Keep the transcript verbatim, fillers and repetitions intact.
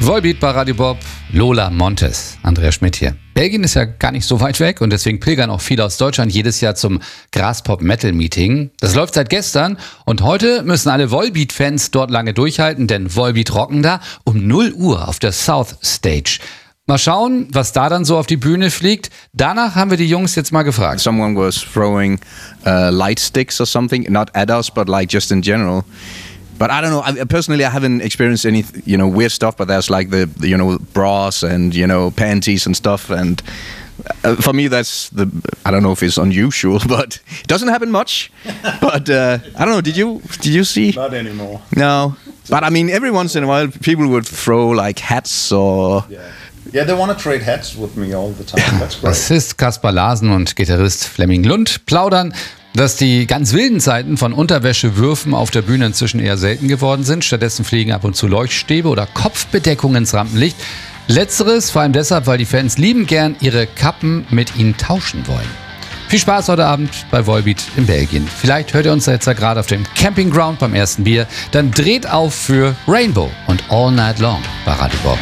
Volbeat bei Radio Bob, Lola Montes, Andrea Schmidt hier. Belgien ist ja gar nicht so weit weg und deswegen pilgern auch viele aus Deutschland jedes Jahr zum Graspop-Metal-Meeting. Das läuft seit gestern und heute müssen alle Volbeat-Fans dort lange durchhalten, denn Volbeat rocken da um null Uhr auf der South Stage. Mal schauen, was da dann so auf die Bühne fliegt. Danach haben wir die Jungs jetzt mal gefragt. Someone was throwing uh, light sticks or something, not at us, but like just in general. But I don't know. I, personally, I haven't experienced any, you know, weird stuff. But there's like the, the you know, bras and you know, panties and stuff. And uh, for me, that's the. I don't know if it's unusual, but it doesn't happen much. But uh, I don't know. Did you did you see? Not anymore. No. But I mean, every once in a while, people would throw like hats or. Yeah. Yeah, they want to trade hats with me all the time. That's great. Bassist Kaspar Larsen und Gitarrist Flemming Lund plaudern, dass die ganz wilden Zeiten von Unterwäschewürfen auf der Bühne inzwischen eher selten geworden sind. Stattdessen fliegen ab und zu Leuchtstäbe oder Kopfbedeckungen ins Rampenlicht. Letzteres vor allem deshalb, weil die Fans liebend gern ihre Kappen mit ihnen tauschen wollen. Viel Spaß heute Abend bei Volbeat in Belgien. Vielleicht hört ihr uns jetzt ja gerade auf dem Campingground beim ersten Bier. Dann dreht auf für Rainbow und All Night Long bei Radio Bob.